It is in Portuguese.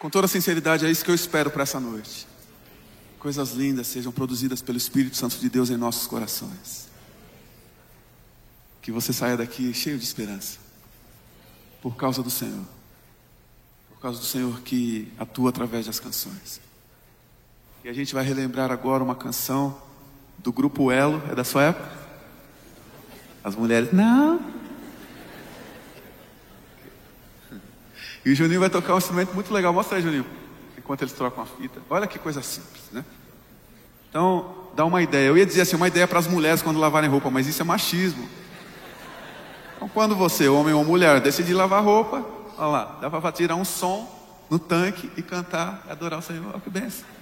Com toda sinceridade, é isso que eu espero para essa noite. Coisas lindas sejam produzidas pelo Espírito Santo de Deus em nossos corações. Que você saia daqui cheio de esperança. Por causa do Senhor. Por causa do Senhor que atua através das canções. E a gente vai relembrar agora uma canção do grupo Elo. É da sua época? As mulheres, não. E o Juninho vai tocar um instrumento muito legal. Mostra aí, Juninho, enquanto eles trocam a fita. Olha que coisa simples, né? Então, dá uma ideia. Eu ia dizer assim, uma ideia para as mulheres quando lavarem roupa, mas isso é machismo. Então, quando você, homem ou mulher, decidir lavar roupa, olha lá, dá para tirar um som no tanque e cantar e adorar o Senhor. Olha que benção.